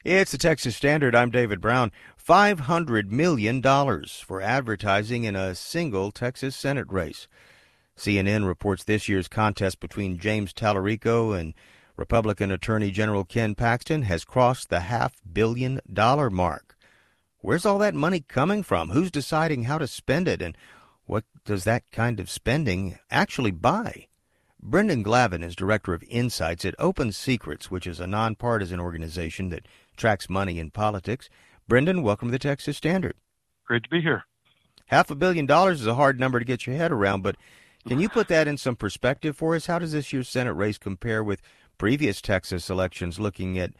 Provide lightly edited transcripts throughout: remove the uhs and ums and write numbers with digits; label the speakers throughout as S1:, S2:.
S1: It's the Texas Standard. I'm David Brown. $500 million for advertising in a single Texas Senate race. CNN reports this year's contest between James Tallarico and Republican Attorney General Ken Paxton has crossed the $500 million mark. Where's all that money coming from? Who's deciding how to spend it? And what does that kind of spending actually buy? Brendan Glavin is director of Insights at Open Secrets, which is a nonpartisan organization that tracks money in politics. Brendan, welcome to the Texas Standard.
S2: Great to be here.
S1: $500 million is a hard number to get your head around, but can you put that in some perspective for us? How does this year's Senate race compare with previous Texas elections looking at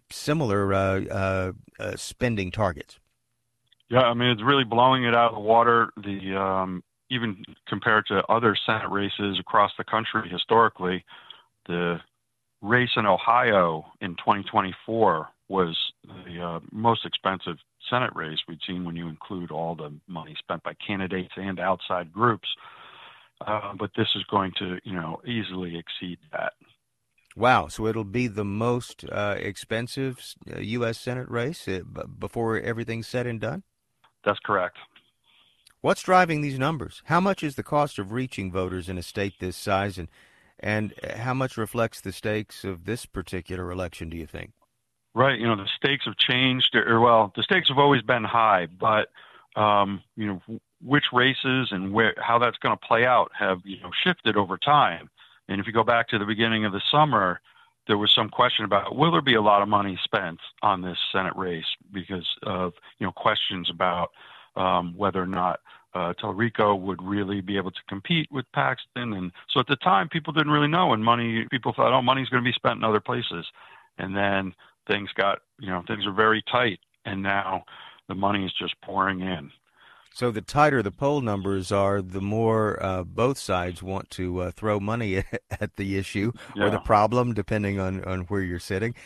S1: similar spending targets?
S2: Yeah, I mean, it's really blowing it out of the water. Even compared to other Senate races across the country historically, the race in Ohio in 2024 was the most expensive Senate race we'd seen when you include all the money spent by candidates and outside groups. But this is going to, easily exceed that.
S1: Wow. So it'll be the most expensive U.S. Senate race before everything's said and done?
S2: That's correct.
S1: What's driving these numbers? How much is the cost of reaching voters in a state this size, and how much reflects the stakes of this particular election, do you think?
S2: Right. The stakes have changed, the stakes have always been high, but, which races and how that's going to play out have, shifted over time. And if you go back to the beginning of the summer, there was some question about, will there be a lot of money spent on this Senate race because of, questions about whether or not Tallarico would really be able to compete with Paxton. And so at the time, people didn't really know, and people thought, money's going to be spent in other places. And then things are very tight, and now the money is just pouring in.
S1: So the tighter the poll numbers are, the more both sides want to throw money at the issue or the problem, depending on where you're sitting,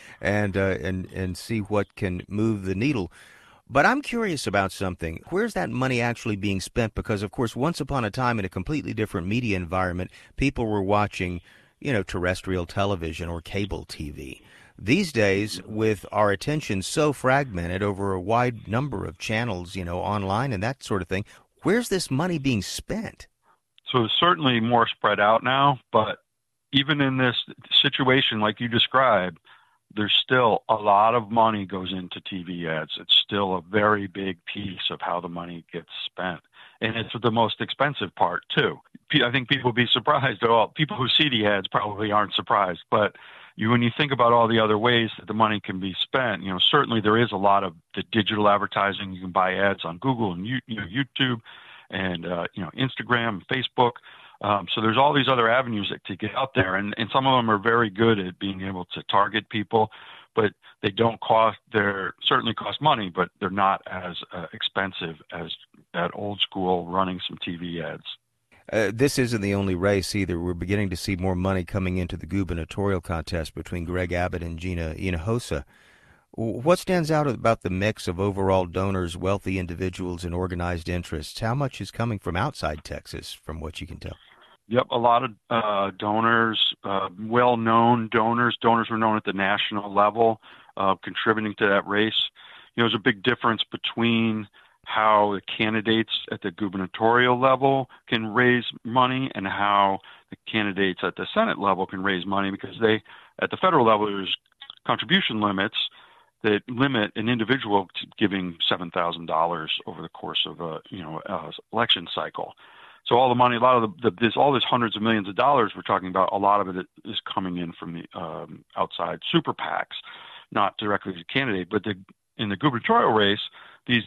S1: and see what can move the needle. But I'm curious about something. Where's that money actually being spent? Because, of course, once upon a time in a completely different media environment, people were watching, terrestrial television or cable TV. These days, with our attention so fragmented over a wide number of channels, online and that sort of thing, where's this money being spent?
S2: So it's certainly more spread out now, but even in this situation like you described, there's still a lot of money goes into TV ads. It's still a very big piece of how the money gets spent. And it's the most expensive part, too. I think people will be surprised. Well, people who see the ads probably aren't surprised. But when you think about all the other ways that the money can be spent, certainly there is a lot of the digital advertising. You can buy ads on Google and YouTube and Instagram, Facebook. So there's all these other avenues to get out there, and some of them are very good at being able to target people, but they don't cost. They're certainly cost money, but they're not as expensive as that old school running some TV ads.
S1: This isn't the only race either. We're beginning to see more money coming into the gubernatorial contest between Greg Abbott and Gina Hinojosa. What stands out about the mix of overall donors, wealthy individuals, and organized interests? How much is coming from outside Texas, from what you can tell?
S2: Yep, a lot of donors, well-known donors. Donors were known at the national level, contributing to that race. There's a big difference between how the candidates at the gubernatorial level can raise money and how the candidates at the Senate level can raise money, because at the federal level, there's contribution limits that limit an individual to giving $7,000 over the course of a election cycle. So all the money, a lot of all this hundreds of millions of dollars we're talking about, a lot of it is coming in from the outside super PACs, not directly to the candidate. But in the gubernatorial race, these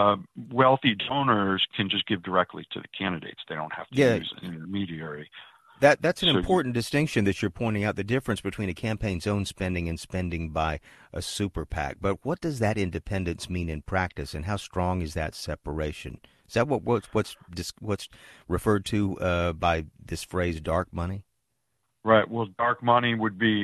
S2: wealthy donors can just give directly to the candidates. They don't have to use an intermediary.
S1: That's an important distinction that you're pointing out, the difference between a campaign's own spending and spending by a super PAC. But what does that independence mean in practice, and how strong is that separation? Is that what's referred to by this phrase, dark money?
S2: Right. Well, dark money would be,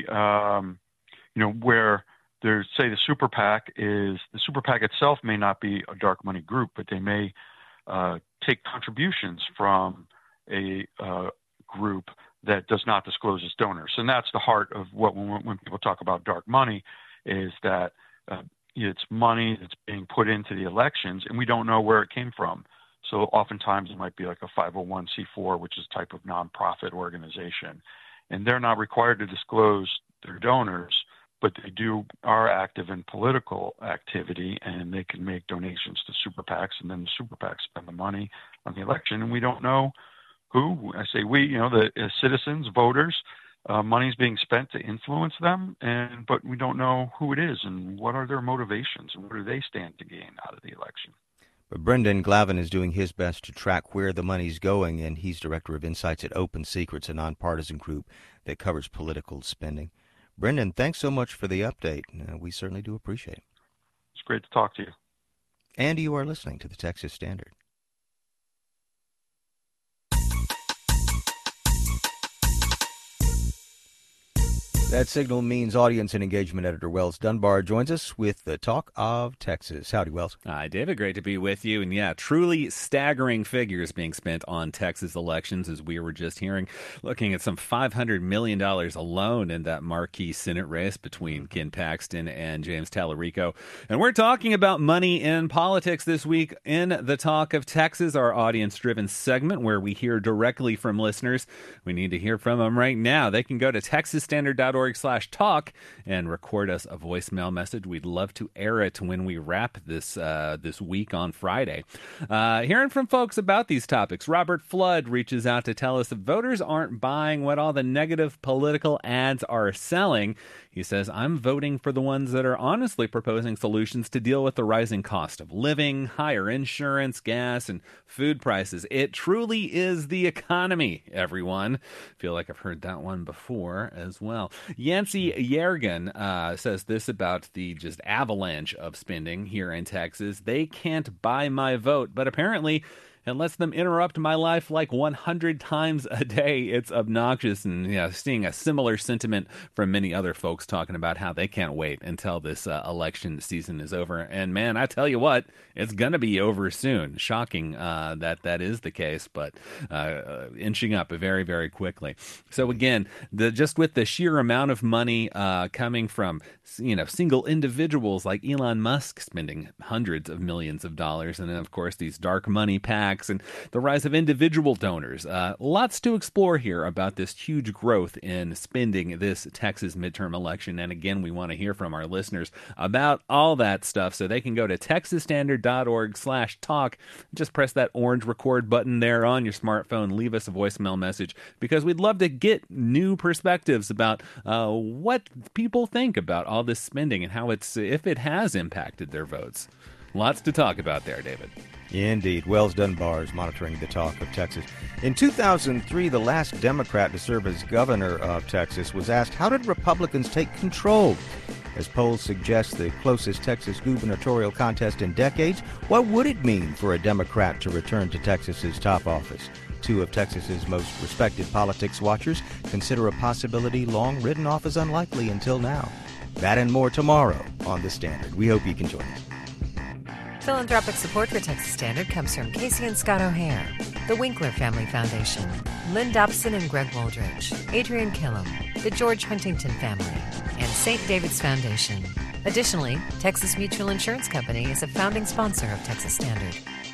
S2: where there's, say, the super PAC itself may not be a dark money group, but they may take contributions from a group that does not disclose its donors. And that's the heart of when people talk about dark money, is that it's money that's being put into the elections, and we don't know where it came from. So oftentimes it might be like a 501c4, which is a type of nonprofit organization, and they're not required to disclose their donors, but they are active in political activity, and they can make donations to super PACs, and then the super PACs spend the money on the election, and we don't know who. I say we, the citizens, voters. Money's being spent to influence them, but we don't know who it is and what are their motivations and what do they stand to gain out of the election.
S1: But Brendan Glavin is doing his best to track where the money's going, and he's director of Insights at Open Secrets, a nonpartisan group that covers political spending. Brendan, thanks so much for the update. We certainly do appreciate it.
S2: It's great to talk to you.
S1: And you are listening to the Texas Standard. That signal means audience and engagement editor Wells Dunbar joins us with the Talk of Texas. Howdy, Wells.
S3: Hi, David. Great to be with you. And yeah, truly staggering figures being spent on Texas elections, as we were just hearing, looking at some $500 million alone in that marquee Senate race between Ken Paxton and James Tallarico. And we're talking about money in politics this week in the Talk of Texas, our audience-driven segment where we hear directly from listeners. We need to hear from them right now. They can go to texasstandard.org/talk and record us a voicemail message. We'd love to air it when we wrap this week on Friday. Hearing from folks about these topics, Robert Flood reaches out to tell us that voters aren't buying what all the negative political ads are selling. He says, I'm voting for the ones that are honestly proposing solutions to deal with the rising cost of living, higher insurance, gas, and food prices. It truly is the economy, everyone. Feel like I've heard that one before as well. Yancey Yergin says this about the just avalanche of spending here in Texas. They can't buy my vote, but apparently it lets them interrupt my life like 100 times a day. It's obnoxious, and seeing a similar sentiment from many other folks talking about how they can't wait until this election season is over. And man, I tell you what, it's going to be over soon. Shocking that is the case, but inching up very, very quickly. So again, just with the sheer amount of money coming from single individuals like Elon Musk spending hundreds of millions of dollars, and then of course these dark money PACs and the rise of individual donors. Lots to explore here about this huge growth in spending this Texas midterm election. And again, we want to hear from our listeners about all that stuff. So they can go to texasstandard.org/talk. Just press that orange record button there on your smartphone. Leave us a voicemail message because we'd love to get new perspectives about what people think about all this spending and how if it has impacted their votes. Lots to talk about there, David.
S1: Indeed. Wells Dunbar is monitoring the Talk of Texas. In 2003, the last Democrat to serve as governor of Texas was asked, how did Republicans take control? As polls suggest the closest Texas gubernatorial contest in decades, what would it mean for a Democrat to return to Texas's top office? Two of Texas's most respected politics watchers consider a possibility long written off as unlikely until now. That and more tomorrow on The Standard. We hope you can join us.
S4: Philanthropic support for Texas Standard comes from Casey and Scott O'Hare, the Winkler Family Foundation, Lynn Dobson and Greg Wooldridge, Adrian Killam, the George Huntington family, and St. David's Foundation. Additionally, Texas Mutual Insurance Company is a founding sponsor of Texas Standard.